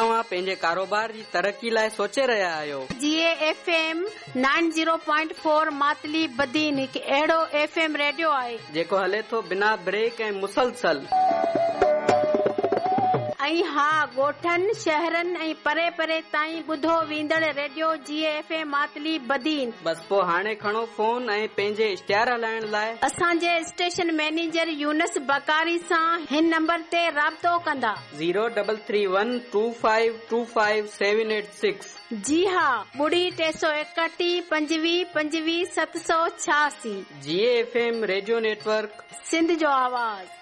तव्हां पंहिंजे कारोबार जी तरक़ी लाइ सोचे रहिया आहियो? GAFM 90.4 मातली बदीन हिकु अहिड़ो FM रेडियो आहे जेको हले थो बिना ब्रेक ऐं मुसलसल। ऐं हा, ॻोठनि शहरनि ऐं परे परे ताईं ॿुधो वेंदड़ रेडियो GAFM मातली बदीन। बस पोइ हाणे खणो फोन ऐं पंहिंजे इश्तिहार हलाइण लाइ असांजे स्टेशन मैनेजर यूनस बकारी सां हिन नंबर ते राब्तो कंदा 033125258786। जी हा, 361 25 25 786। GAFM रेडियो नेटवर्क, सिंध जो आवाज़।